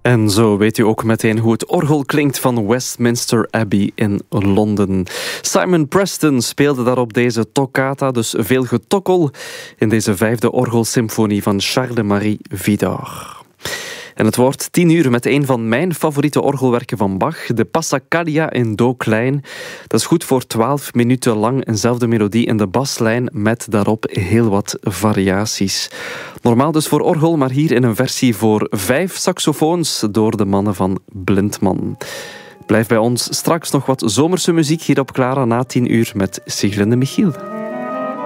En zo weet u ook meteen hoe het orgel klinkt van Westminster Abbey in Londen. Simon Preston speelde daarop deze toccata, dus veel getokkel, in deze 5e orgelsymfonie van Charles-Marie Widor. En het wordt 10:00 met een van mijn favoriete orgelwerken van Bach, de Passacaglia in do klein. Dat is goed voor 12 minuten lang eenzelfde melodie in de baslijn met daarop heel wat variaties. Normaal dus voor orgel, maar hier in een versie voor 5 saxofoons door de mannen van Blindman. Blijf bij ons, straks nog wat zomerse muziek hier op Clara na 10:00 met Siglinde Michiel.